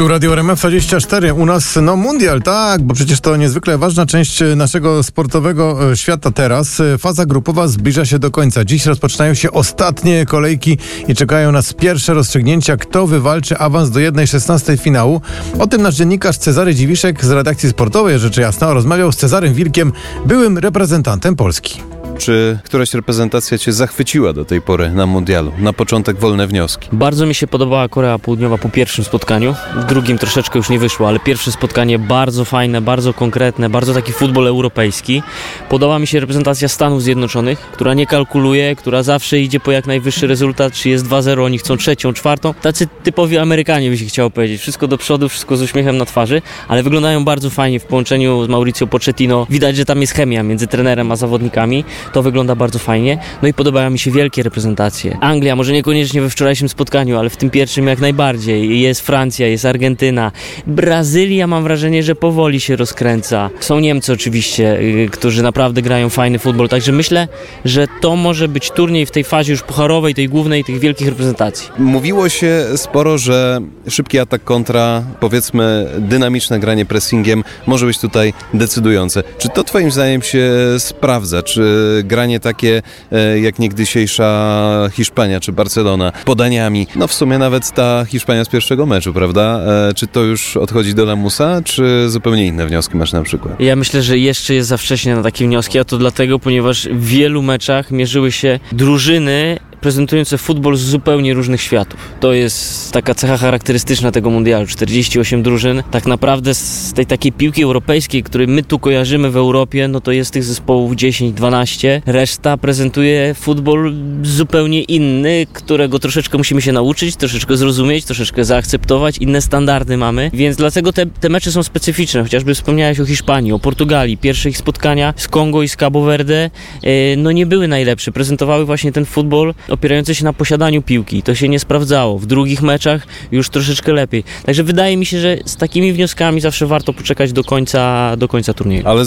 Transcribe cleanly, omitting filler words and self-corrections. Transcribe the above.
Tu Radio RMF24, u nas mundial, tak, bo przecież to niezwykle ważna część naszego sportowego świata teraz. Faza grupowa zbliża się do końca. Dziś rozpoczynają się ostatnie kolejki i czekają nas pierwsze rozstrzygnięcia, kto wywalczy awans do 1/16 finału. O tym nasz dziennikarz Cezary Dziwiszek z redakcji sportowej, rzecz jasna, rozmawiał z Cezarym Wilkiem, byłym reprezentantem Polski. Czy któraś reprezentacja Cię zachwyciła do tej pory na mundialu? Na początek wolne wnioski. Bardzo mi się podobała Korea Południowa po pierwszym spotkaniu. W drugim troszeczkę już nie wyszło, ale pierwsze spotkanie bardzo fajne, bardzo konkretne, bardzo taki futbol europejski. Podoba mi się reprezentacja Stanów Zjednoczonych, która nie kalkuluje, która zawsze idzie po jak najwyższy rezultat. Czy jest 2-0, oni chcą trzecią, czwartą. Tacy typowi Amerykanie, by się chciało powiedzieć. Wszystko do przodu, wszystko z uśmiechem na twarzy, ale wyglądają bardzo fajnie w połączeniu z Mauricio Pochettino. Widać, że tam jest chemia między trenerem a zawodnikami. To wygląda bardzo fajnie. No i podobają mi się wielkie reprezentacje. Anglia, może niekoniecznie we wczorajszym spotkaniu, ale w tym pierwszym jak najbardziej. Jest Francja, jest Argentyna. Brazylia, mam wrażenie, że powoli się rozkręca. Są Niemcy oczywiście, którzy naprawdę grają fajny futbol. Także myślę, że to może być turniej w tej fazie już pucharowej, tej głównej, tych wielkich reprezentacji. Mówiło się sporo, że szybki atak kontra, powiedzmy dynamiczne granie pressingiem może być tutaj decydujące. Czy to Twoim zdaniem się sprawdza? Czy granie takie jak niegdysiejsza Hiszpania czy Barcelona, podaniami, no w sumie nawet ta Hiszpania z pierwszego meczu, prawda? Czy to już odchodzi do lamusa, czy zupełnie inne wnioski masz na przykład? Ja myślę, że jeszcze jest za wcześnie na takie wnioski, a to dlatego, ponieważ w wielu meczach mierzyły się drużyny prezentujące futbol z zupełnie różnych światów. To jest taka cecha charakterystyczna tego mundialu. 48 drużyn. Tak naprawdę z tej takiej piłki europejskiej, której my tu kojarzymy w Europie, no to jest tych zespołów 10-12. Reszta prezentuje futbol zupełnie inny, którego troszeczkę musimy się nauczyć, troszeczkę zrozumieć, troszeczkę zaakceptować. Inne standardy mamy, więc dlatego te mecze są specyficzne. Chociażby wspomniałeś o Hiszpanii, o Portugalii. Pierwsze ich spotkania z Kongo i z Cabo Verde no nie były najlepsze. Prezentowały właśnie ten futbol opierający się na posiadaniu piłki. To się nie sprawdzało. W drugich meczach już troszeczkę lepiej. Także wydaje mi się, że z takimi wnioskami zawsze warto poczekać do końca turnieju. Ale